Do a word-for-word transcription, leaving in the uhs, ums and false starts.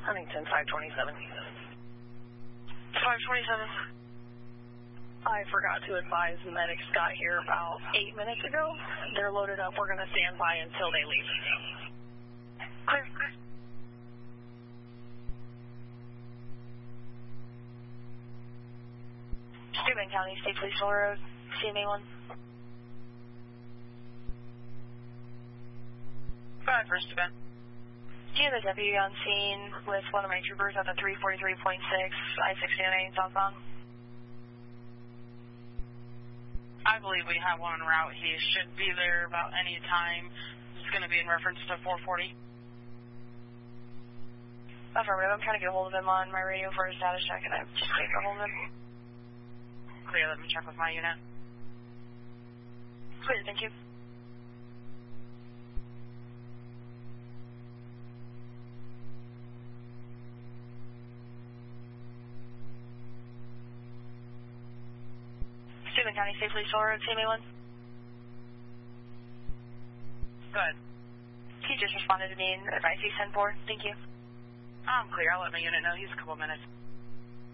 Huntington five twenty-seven. five twenty-seven. I forgot to advise the medics got here about eight minutes ago. They're loaded up. We're going to stand by until they leave. Clear. Steuben County State Police Roll Road, C M A one. Five for Steuben. Do you have a deputy on scene with one of my troopers at the three forty-three point six I sixty-nine southbound? I believe we have one en route. He should be there about any time. It's going to be in reference to four forty. Affirmative. I'm trying to get a hold of him on my radio for a status check, and I'm just taking a hold of him. Clear. Let me check with my unit. Clear. Thank you. Steuben County State Police Roll Road, C M A one. Good. He just responded to me and advised he's ten four. Thank you. I'm clear. I'll let my unit know. He's a couple minutes.